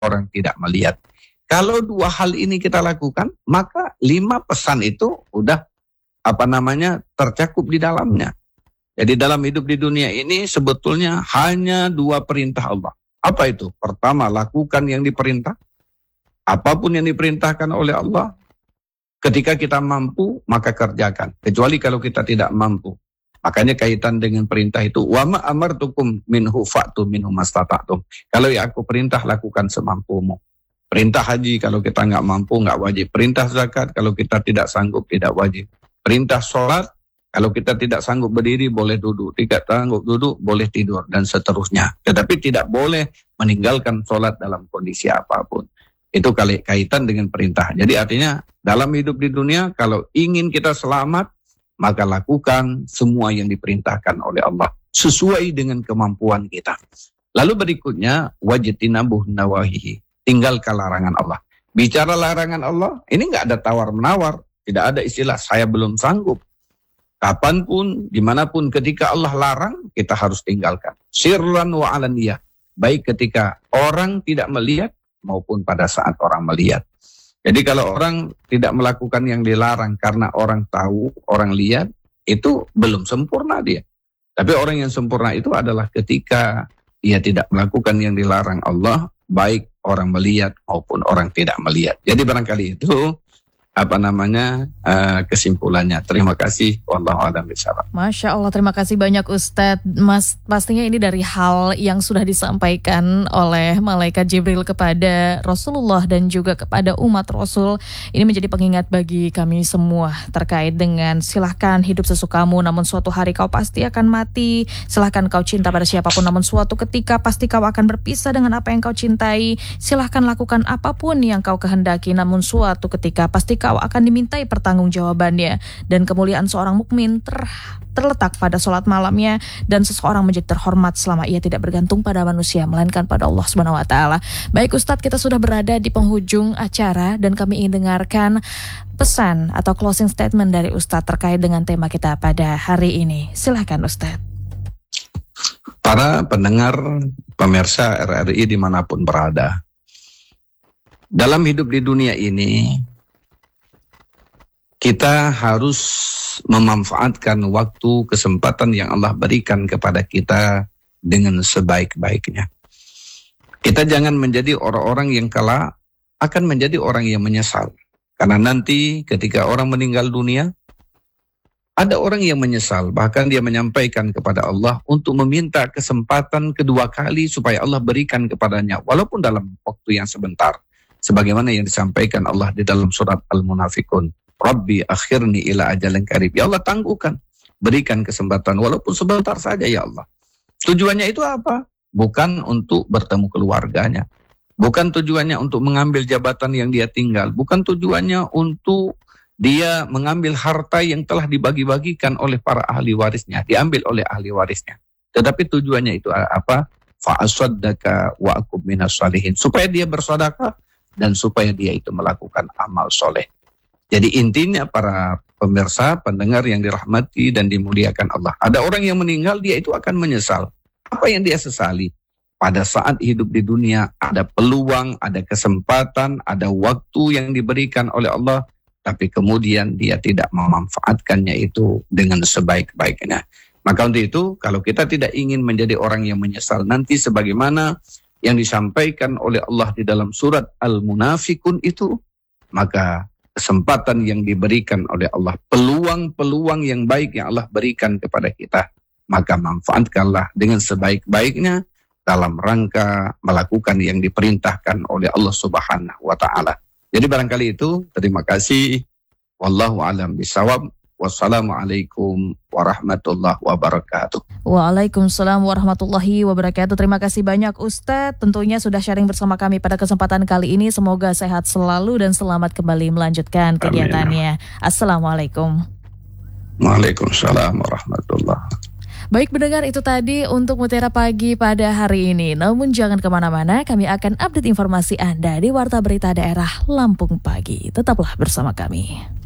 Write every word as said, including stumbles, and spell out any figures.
orang tidak melihat. Kalau dua hal ini kita lakukan, maka lima pesan itu udah apa namanya tercakup di dalamnya. Jadi dalam hidup di dunia ini sebetulnya hanya dua perintah Allah. Apa itu? Pertama, lakukan yang diperintah. Apapun yang diperintahkan oleh Allah, ketika kita mampu, maka kerjakan. Kecuali kalau kita tidak mampu. Makanya kaitan dengan perintah itu, wa ma amartukum minhu fa'tu minhu mastata'tum. Kalau ya aku perintah, lakukan semampumu. Perintah haji kalau kita nggak mampu nggak wajib. Perintah zakat kalau kita tidak sanggup tidak wajib. Perintah sholat kalau kita tidak sanggup berdiri boleh duduk, tidak sanggup duduk boleh tidur dan seterusnya. Tetapi tidak boleh meninggalkan sholat dalam kondisi apapun. Itu kali kaitan dengan perintah. Jadi artinya dalam hidup di dunia kalau ingin kita selamat maka lakukan semua yang diperintahkan oleh Allah sesuai dengan kemampuan kita. Lalu berikutnya wajtinabuh nawahihi. Tinggalkan larangan Allah. Bicara larangan Allah, ini nggak ada tawar-menawar. Tidak ada istilah, saya belum sanggup. Kapanpun, dimanapun ketika Allah larang, kita harus tinggalkan. Sirran wa alaniyah. Baik ketika orang tidak melihat, maupun pada saat orang melihat. Jadi kalau orang tidak melakukan yang dilarang karena orang tahu, orang lihat, itu belum sempurna dia. Tapi orang yang sempurna itu adalah ketika dia tidak melakukan yang dilarang Allah, baik orang melihat maupun orang tidak melihat. Jadi barangkali itu apa namanya uh, kesimpulannya. Terima kasih. Wallahu a'lam bishawab. Masya Allah, terima kasih banyak Ustadz. Mas, pastinya ini dari hal yang sudah disampaikan oleh malaikat Jibril kepada Rasulullah dan juga kepada umat Rasul. Ini menjadi pengingat bagi kami semua terkait dengan silahkan hidup sesukamu, namun suatu hari kau pasti akan mati. Silahkan kau cinta pada siapapun, namun suatu ketika pasti kau akan berpisah dengan apa yang kau cintai. Silahkan lakukan apapun yang kau kehendaki, namun suatu ketika pasti kau akan dimintai pertanggungjawabannya. Dan kemuliaan seorang mukmin ter, terletak pada sholat malamnya, dan seseorang menjadi terhormat selama ia tidak bergantung pada manusia melainkan pada Allah Subhanahu wa taala. Baik Ustadz, kita sudah berada di penghujung acara dan kami ingin dengarkan pesan atau closing statement dari Ustadz terkait dengan tema kita pada hari ini. Silakan Ustadz. Para pendengar, pemirsa R R I dimanapun berada, dalam hidup di dunia ini kita harus memanfaatkan waktu, kesempatan yang Allah berikan kepada kita dengan sebaik-baiknya. Kita jangan menjadi orang-orang yang kala akan menjadi orang yang menyesal. Karena nanti ketika orang meninggal dunia, ada orang yang menyesal. Bahkan dia menyampaikan kepada Allah untuk meminta kesempatan kedua kali supaya Allah berikan kepadanya. Walaupun dalam waktu yang sebentar. Sebagaimana yang disampaikan Allah di dalam surat Al-Munafikun. Rabbi akhirni ila ajalin qarib. Ya Allah, tangguhkan, berikan kesempatan walaupun sebentar saja ya Allah. Tujuannya itu apa? Bukan untuk bertemu keluarganya. Bukan tujuannya untuk mengambil jabatan yang dia tinggal. Bukan tujuannya untuk dia mengambil harta yang telah dibagi-bagikan oleh para ahli warisnya, diambil oleh ahli warisnya. Tetapi tujuannya itu apa? Fa'asaddaka wa akub minas shalihin. Supaya dia bersedekah dan supaya dia itu melakukan amal soleh. Jadi intinya para pemirsa, pendengar yang dirahmati dan dimuliakan Allah. Ada orang yang meninggal, dia itu akan menyesal. Apa yang dia sesali? Pada saat hidup di dunia, ada peluang, ada kesempatan, ada waktu yang diberikan oleh Allah. Tapi kemudian dia tidak memanfaatkannya itu dengan sebaik-baiknya. Maka untuk itu, kalau kita tidak ingin menjadi orang yang menyesal nanti sebagaimana yang disampaikan oleh Allah di dalam surat Al-Munafikun itu, maka kesempatan yang diberikan oleh Allah, peluang-peluang yang baik yang Allah berikan kepada kita, maka manfaatkanlah dengan sebaik-baiknya dalam rangka melakukan yang diperintahkan oleh Allah Subhanahu wa taala. Jadi barangkali itu, terima kasih. Wallahu a'lam bishawab. Wassalamualaikum warahmatullahi wabarakatuh. Waalaikumsalam warahmatullahi wabarakatuh. Terima kasih banyak Ustadz. Tentunya sudah sharing bersama kami pada kesempatan kali ini. Semoga sehat selalu dan selamat kembali melanjutkan kegiatannya. Amin. Assalamualaikum. Waalaikumsalam warahmatullahi wabarakatuh. Baik pendengar, itu tadi untuk Mutiara Pagi pada hari ini. Namun jangan kemana-mana, kami akan update informasi Anda di Warta Berita Daerah Lampung Pagi. Tetaplah bersama kami.